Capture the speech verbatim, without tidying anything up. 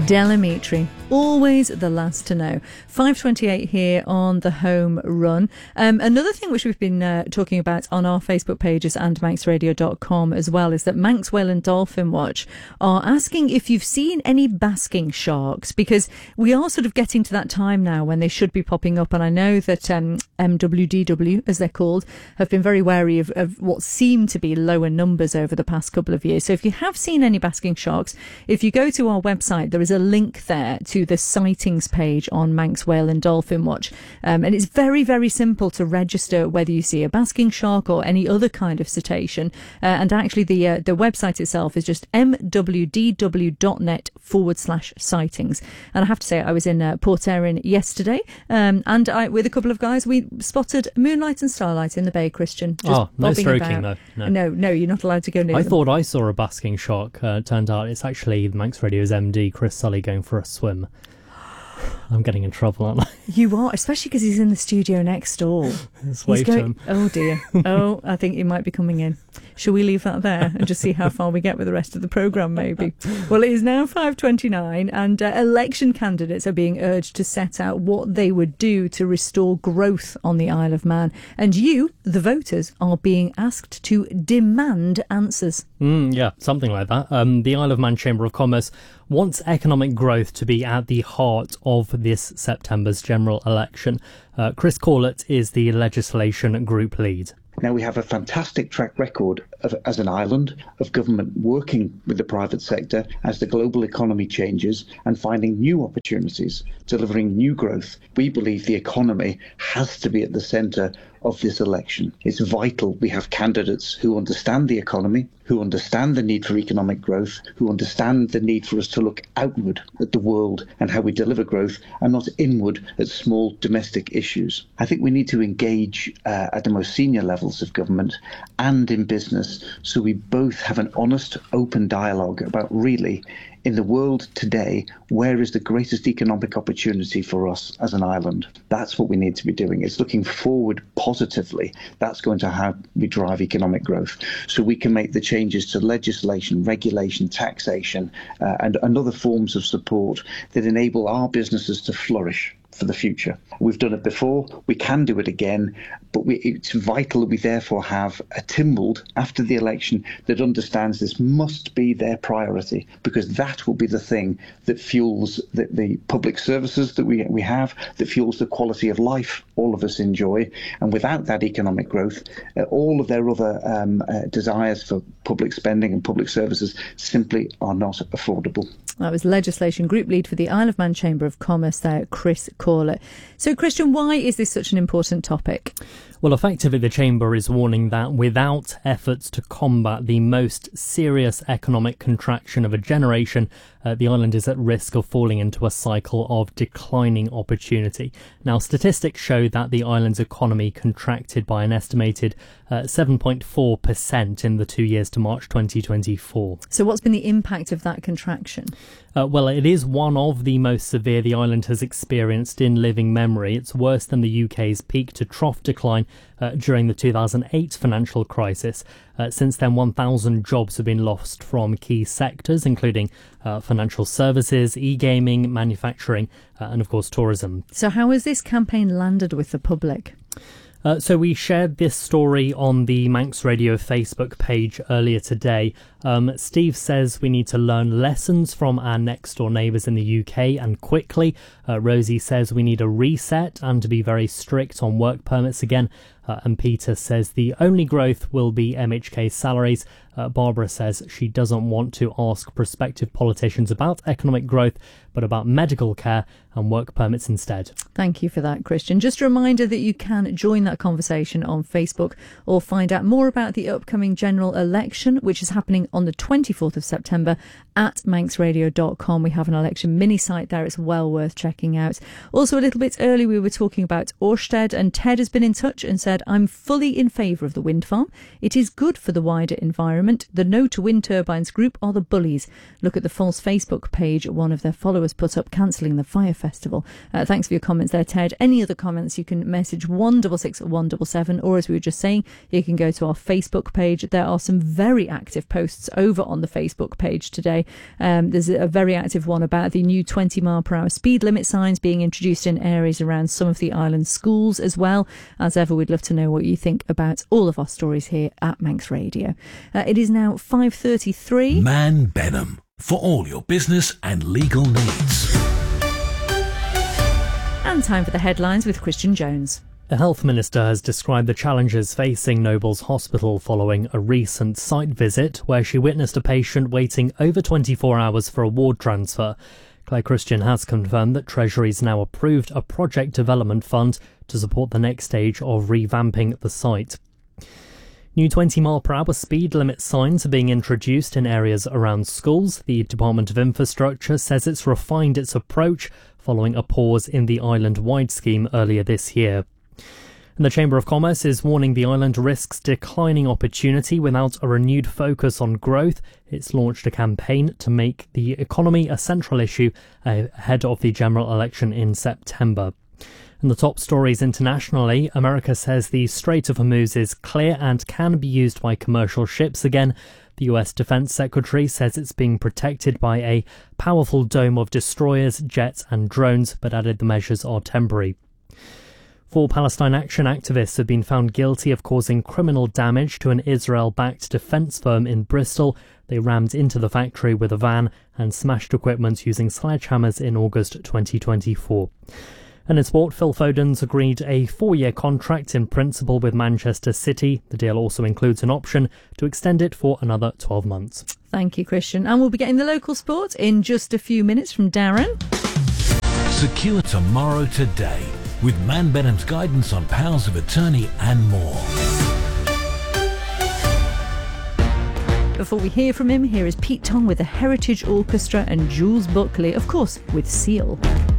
Delamitri, always the last to know. five twenty-eight here on the home run. Um, another thing which we've been uh, talking about on our Facebook pages and manx radio dot com as well is that Manx Whale and Dolphin Watch are asking if you've seen any basking sharks, because we are sort of getting to that time now when they should be popping up, and I know that um, M W D W, as they're called, have been very wary of, of what seem to be lower numbers over the past couple of years. So if you have seen any basking sharks, if you go to our website, there is a link there to the sightings page on Manx Whale and Dolphin Watch. Um, and it's very, very simple to register whether you see a basking shark or any other kind of cetacean. Uh, and actually the uh, the website itself is just mwdw.net forward slash sightings. And I have to say, I was in uh, Port Erin yesterday, um, and I, with a couple of guys, we spotted moonlight and starlight in the bay, Christian. Just oh, no stroking about. though. No. no, no, you're not allowed to go near I them. thought I saw a basking shark. Uh, turned out it's actually the Manx Radio's M D, Chris Sully, going for a swim. I'm getting in trouble, aren't I? You are, especially because he's in the studio next door. Let's wave to him. Oh dear. Oh, I think he might be coming in. Shall we leave that there and just see how far we get with the rest of the programme, maybe? Well, it is now five twenty-nine, and uh, election candidates are being urged to set out what they would do to restore growth on the Isle of Man. And you, the voters, are being asked to demand answers. Mm, yeah, something like that. Um, the Isle of Man Chamber of Commerce wants economic growth to be at the heart of this September's general election. Uh, Chris Corlett is the legislation group lead. Now, we have a fantastic track record of, as an island, of government working with the private sector as the global economy changes and finding new opportunities, delivering new growth. We believe the economy has to be at the centre of this election. It's vital we have candidates who understand the economy, who understand the need for economic growth, who understand the need for us to look outward at the world and how we deliver growth, and not inward at small domestic issues. I think we need to engage uh, at the most senior levels of government and in business, so we both have an honest, open dialogue about really, in the world today, where is the greatest economic opportunity for us as an island? That's what we need to be doing. It's looking forward positively. That's going to how we drive economic growth. So we can make the changes to legislation, regulation, taxation, uh, and, and other forms of support that enable our businesses to flourish for the future. We've done it before, we can do it again, but we, it's vital that we therefore have a Tynwald after the election that understands this must be their priority, because that will be the thing that fuels the, the public services that we, we have, that fuels the quality of life all of us enjoy. And without that economic growth, uh, all of their other um, uh, desires for public spending and public services simply are not affordable. That was legislation group lead for the Isle of Man Chamber of Commerce there, Chris Corlett. So, Christian, why is this such an important topic? Well, effectively, the Chamber is warning that without efforts to combat the most serious economic contraction of a generation, uh, the island is at risk of falling into a cycle of declining opportunity. Now, statistics show that the island's economy contracted by an estimated uh, seven point four percent in the two years to March twenty twenty-four. So what's been the impact of that contraction? Uh, well, it is one of the most severe the island has experienced in living memory. It's worse than the U K's peak to trough decline uh, during the two thousand eight financial crisis. Uh, since then, one thousand jobs have been lost from key sectors, including uh, financial services, e-gaming, manufacturing, uh, and of course tourism. So how has this campaign landed with the public? Uh, so we shared this story on the Manx Radio Facebook page earlier today. Um, Steve says we need to learn lessons from our next door neighbours in the U K, and quickly. Uh, Rosie says we need a reset and to be very strict on work permits again. Uh, and Peter says the only growth will be M H K salaries. Uh, Barbara says she doesn't want to ask prospective politicians about economic growth, but about medical care and work permits instead. Thank you for that, Christian. Just a reminder that you can join that conversation on Facebook or find out more about the upcoming general election, which is happening on the twenty-fourth of September at manx radio dot com. We have an election mini site there. It's well worth checking out. Also, a little bit early, we were talking about Orsted, and Ted has been in touch and said said, I'm fully in favour of the wind farm. It is good for the wider environment. The No to Wind Turbines group are the bullies. Look at the false Facebook page one of their followers put up cancelling the fire festival. Uh, thanks for your comments there, Ted. Any other comments, you can message one six six one seven seven, or as we were just saying, you can go to our Facebook page. There are some very active posts over on the Facebook page today. Um, there's a very active one about the new twenty mile per hour speed limit signs being introduced in areas around some of the island schools as well. As ever, we'd love to know what you think about all of our stories here at Manx Radio. Uh, it is now five thirty-three. Man Benham, for all your business and legal needs. And time for the headlines with Christian Jones. The Health Minister has described the challenges facing Nobles Hospital following a recent site visit where she witnessed a patient waiting over twenty-four hours for a ward transfer. Claire Christian has confirmed that Treasury's now approved a project development fund to support the next stage of revamping the site. New twenty mile per hour speed limit signs are being introduced in areas around schools. The Department of Infrastructure says it's refined its approach following a pause in the island-wide scheme earlier this year. And the Chamber of Commerce is warning the island risks declining opportunity without a renewed focus on growth. It's launched a campaign to make the economy a central issue ahead of the general election in September. And the top stories internationally, America says the Strait of Hormuz is clear and can be used by commercial ships again. The U S Defense Secretary says it's being protected by a powerful dome of destroyers, jets and drones, but added the measures are temporary. Four Palestine Action activists have been found guilty of causing criminal damage to an Israel-backed defence firm in Bristol. They rammed into the factory with a van and smashed equipment using sledgehammers in August twenty twenty-four. And in sport, Phil Foden's agreed a four-year contract in principle with Manchester City. The deal also includes an option to extend it for another twelve months. Thank you, Christian. And we'll be getting the local sport in just a few minutes from Darren. Secure tomorrow today with Man Benham's guidance on powers of attorney and more. Before we hear from him, here is Pete Tong with the Heritage Orchestra and Jules Buckley, of course, with Seal.